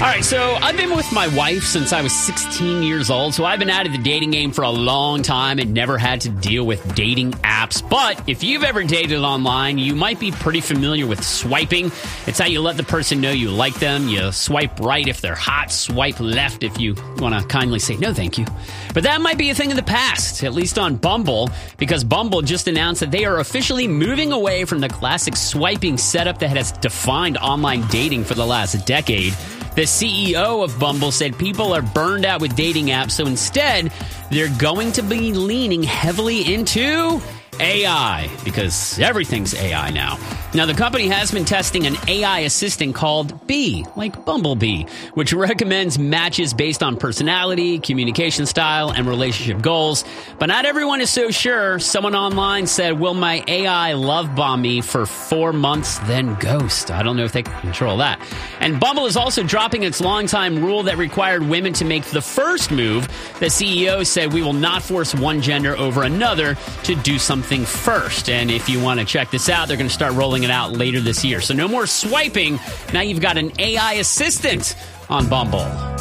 All right, so I've been with my wife since I was 16 years old, so I've been out of the dating game for a long time and never had to deal with dating apps. But if you've ever dated online, you might be pretty familiar with swiping. It's how you let the person know you like them. You swipe right if they're hot, swipe left if you want to kindly say no thank you. But that might be a thing of the past, at least on Bumble, because Bumble just announced that they are officially moving away from the classic swiping setup that has defined online dating for the last decade. The CEO of Bumble said people are burned out with dating apps, so instead, they're going to be leaning heavily into AI, because everything's AI now. Now, the company has been testing an AI assistant called Bee, like Bumblebee, which recommends matches based on personality, communication style, and relationship goals. But not everyone is so sure. Someone online said, will my AI love bomb me for 4 months, then ghost? I don't know if they can control that. And Bumble is also dropping its longtime rule that required women to make the first move. The CEO said, we will not force one gender over another to do something first. And if you want to check this out, they're going to start rolling it out later this year. So no more swiping. Now you've got an AI assistant on Bumble.